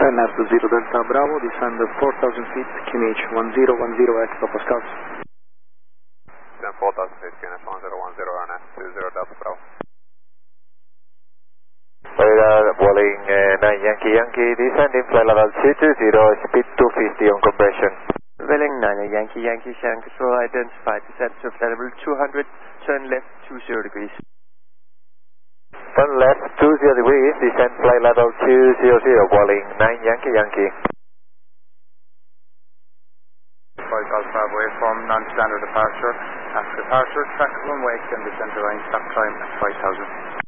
Runner to 0 Delta Bravo, descend 4,000 feet, QNH 1010 at Papa Scouts. Descend 4,000 feet, QNH 1010, Runner 20 Delta Bravo. Radar, Boeing 9 Yankee Yankee, descending flight level 220, speed 250 on compression. Welling 9 Yankee Yankee, Shannon Control identified, descent to flight level 200, turn left 20 degrees. Turn left 20 degrees, descend flight level 200, Boeing 9 Yankee Yankee. 5 Alpha, away from non-standard departure. After departure, track runway, extend descent to line, stop climb at 5,000.